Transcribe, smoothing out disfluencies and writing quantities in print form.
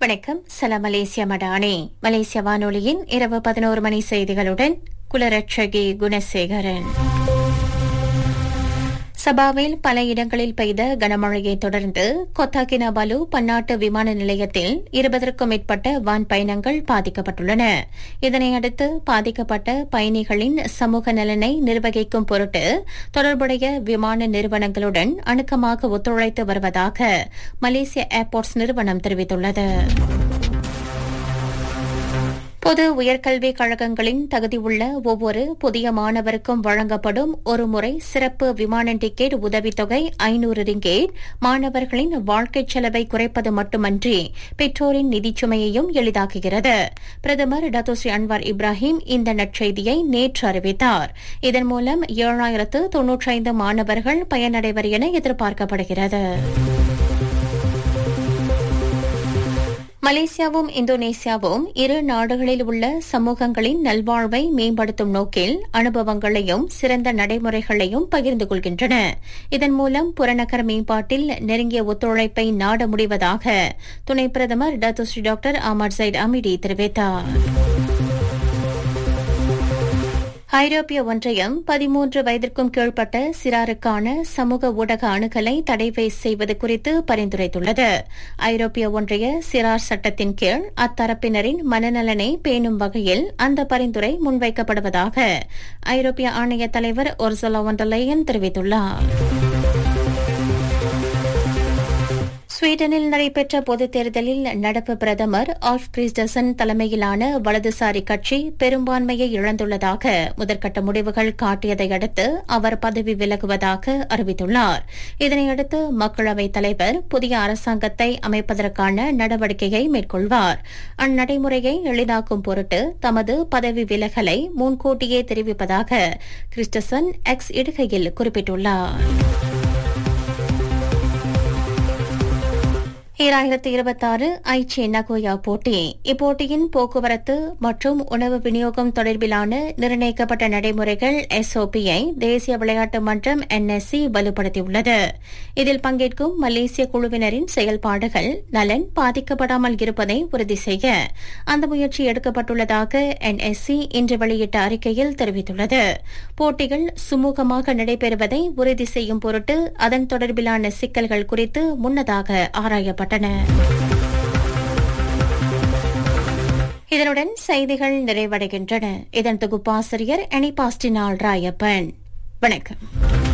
வணக்கம். சலாம் மலேசியா மடானி. மலேசிய வானொலியின் இரவு 11 மணி செய்திகளுடன் குலரட்சகி குணசேகரன். சபாவில் பல இடங்களில் பெய்த கனமழையை தொடர்ந்து கொத்தாகினாபாலு பன்னாட்டு விமான நிலையத்தில் 20க்கும் மேற்பட்ட வான் பயணங்கள் பாதிக்கப்பட்டுள்ளன. இதனையடுத்து பாதிக்கப்பட்ட பயணிகளின் சமூக நலனை நிர்வகிக்கும் பொருட்டு தொடர்புடைய விமான நிறுவனங்களுடன் அணுக்கமாக ஒத்துழைத்து வருவதாக மலேசிய ஏர்போர்ட்ஸ் நிறுவனம் தெரிவித்துள்ளது. பொது உயர்கல்விக் கழகங்களின் தகுதியுள்ள ஒவ்வொரு புதிய மாணவருக்கும் வழங்கப்படும் ஒருமுறை சிறப்பு விமான டிக்கெட் உதவித்தொகை 500 ரிங்கேட் மாணவர்களின் வாழ்க்கைச் செலவை குறைப்பது மட்டுமன்றி பெற்றோரின் நிதிச்சுமையையும் எளிதாக்குகிறது. பிரதமர் டத்தோஸ்ரீ அன்வார் இப்ராஹிம் இந்த நற்செய்தியை நேற்று அறிவித்தார். இதன் மூலம் 7095 மாணவர்கள் பயனடைவர் என எதிர்பார்க்கப்படுகிறது. மலேசியாவும் இந்தோனேசியாவும் இரு நாடுகளில் உள்ள சமூகங்களின் நல்வாழ்வை மேம்படுத்தும் நோக்கில் அனுபவங்களையும் சிறந்த நடைமுறைகளையும் பகிர்ந்து கொள்கின்றன. இதன் மூலம் புறநகர் மேம்பாட்டில் நெருங்கிய ஒத்துழைப்பை நாட முடிவதாக துணை பிரதமர் டத்தோஸ்ரீ டாக்டர் அஹ்மத் ஜைட் அமிடி தெரிவித்தார். ஐரோப்பிய ஒன்றியம் 13 வயதிற்கும் கீழ்ப்பட்ட சிறாருக்கான சமூக ஊடக அணுகலை தடை செய்வது குறித்து பரிந்துரைத்துள்ளது. ஐரோப்பிய ஒன்றிய சிறார் சட்டத்தின் கீழ் அத்தரப்பினரின் மனநலனை பேணும் வகையில் அந்த பரிந்துரை முன்வைக்கப்படுவதாக ஐரோப்பிய ஆணைய தலைவர் உர்சுலா வான் டெர் லெயன் தெரிவித்துள்ளார். ஸ்வீடனில் நடைபெற்ற பொதுத் தேர்தலில் நடப்பு பிரதமர் ஆல்ஃப் கிறிஸ்டசன் தலைமையிலான வலதுசாரி கட்சி பெரும்பான்மையை இழந்துள்ளதாக முதற்கட்ட முடிவுகள் காட்டியதை அடுத்து அவர் பதவி விலகுவதாக அறிவித்துள்ளார். இதனையடுத்து மக்களவைத் தலைவர் புதிய அரசாங்கத்தை அமைப்பதற்கான நடவடிக்கையை மேற்கொள்வார். அந்நடைமுறையை எளிதாக்கும் பொருட்டு தமது பதவி விலகலை முன்கூட்டியே தெரிவிப்பதாக கிறிஸ்டசன் எக்ஸ் இடுகையில் குறிப்பிட்டுள்ளார். 2026 ஐச்சி நகோயா போட்டி. இப்போட்டியின் போக்குவரத்து மற்றும் உணவு விநியோகம் தொடர்பிலான நிர்ணயிக்கப்பட்ட நடைமுறைகள் SOP-ஐ தேசிய விளையாட்டு மன்றம் NSC வலுப்படுத்தியுள்ளது. இதில் பங்கேற்கும் மலேசிய குழுவினரின் செயல்பாடுகள் நலன் பாதிக்கப்படாமல் இருப்பதை உறுதி செய்ய அந்த முயற்சி எடுக்கப்பட்டுள்ளதாக NSC இன்று வெளியிட்ட அறிக்கையில் தெரிவித்துள்ளது. போட்டிகள் சுமூகமாக நடைபெறுவதை உறுதி செய்யும் பொருட்டு அதன் தொடர்பிலான சிக்கல்கள் குறித்து முன்னதாக ஆராயப்பட்டன. இதனுடன் செய்திகள் நிறைவடைகின்றன. இதன் தொகுப்பாசிரியர் அனிபாஸ்டினால் ராயப்பன். வணக்கம்.